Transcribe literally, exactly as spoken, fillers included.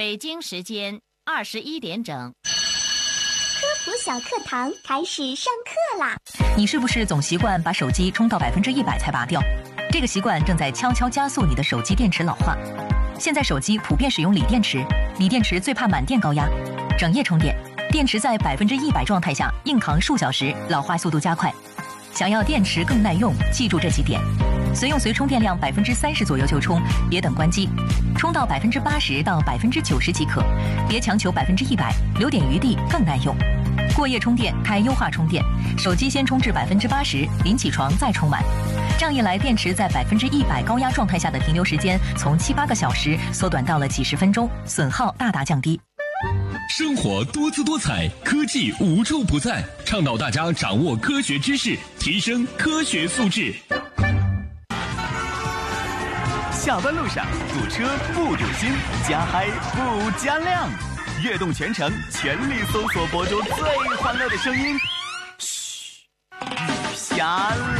北京时间二十一点整。 科普小课堂开始上课啦！ 你是不是总习惯把手机充到百分之一百才拔掉？这个习惯正在悄悄加速你的手机电池老化。现在手机普遍使用锂电池，锂电池最怕满电高压，整夜充电，电池在百分之一百状态下硬扛数小时，老化速度加快。想要电池更耐用，记住这几点：随用随充电量百分之三十左右就充，别等关机；充到百分之八十到百分之九十即可，别强求百分之一百，留点余地更耐用。过夜充电开优化充电，手机先充至百分之八十，临起床再充满。这样一来，电池在百分之一百高压状态下的停留时间从七八个小时缩短到了几十分钟，损耗大大降低。 生活多姿多彩，科技无处不在，倡导大家掌握科学知识，提升科学素质。 下班路上堵车不堵心，加嗨不加量，悦动全程全力搜索博主最欢乐的声音。嘘，雨下